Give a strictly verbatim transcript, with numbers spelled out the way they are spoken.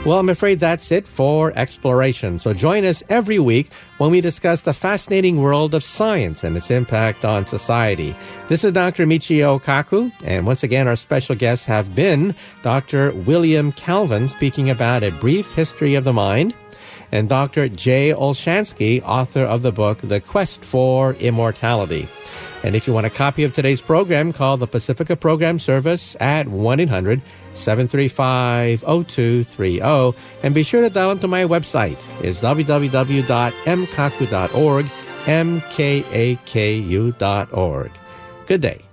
Well, I'm afraid that's it for Exploration. So join us every week when we discuss the fascinating world of science and its impact on society. This is Doctor Michio Kaku, and once again, our special guests have been Doctor William Calvin, speaking about A Brief History of the Mind, and Doctor Jay Olshansky, author of the book The Quest for Immortality. And if you want a copy of today's program, call the Pacifica Program Service at one eight hundred seven three five oh two three oh. And be sure to dial into my website. It's w w w dot m kaku dot org, M K A K U dot org. Good day.